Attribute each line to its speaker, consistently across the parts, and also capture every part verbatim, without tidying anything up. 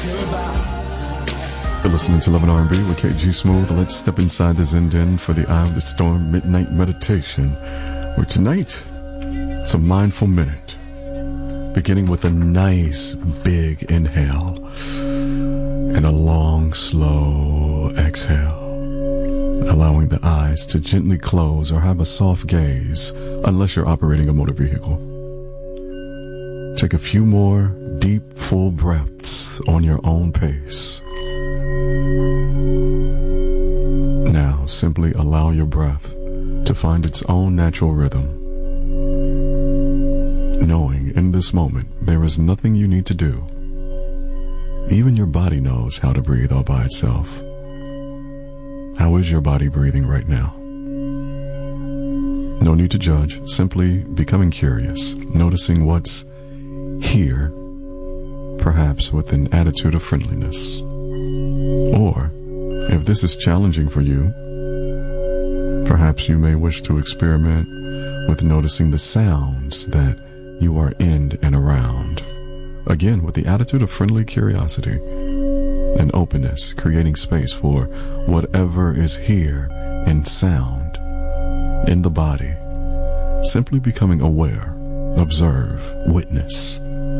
Speaker 1: You're listening to Love and R and B with K G Smooth. Let's step inside the Zen Den for the Eye of the Storm Midnight Meditation, where tonight it's a mindful minute, beginning with a nice big inhale and a long, slow exhale, allowing the eyes to gently close or have a soft gaze, unless you're operating a motor vehicle. Take a few more deep, full breaths on your own pace. Now, simply allow your breath to find its own natural rhythm, knowing in this moment there is nothing you need to do. Even your body knows how to breathe all by itself. How is your body breathing right now? No need to judge, simply becoming curious, noticing what's here, perhaps with an attitude of friendliness. Or, if this is challenging for you, perhaps you may wish to experiment with noticing the sounds that you are in and around. Again, with the attitude of friendly curiosity and openness, creating space for whatever is here in sound, in the body, simply becoming aware, observe, witness.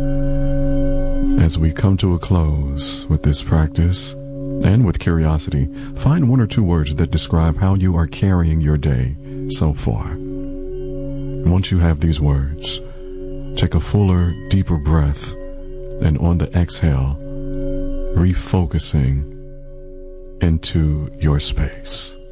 Speaker 1: As we come to a close with this practice, and with curiosity, find one or two words that describe how you are carrying your day so far. Once you have these words, take a fuller, deeper breath, and on the exhale, refocusing into your space.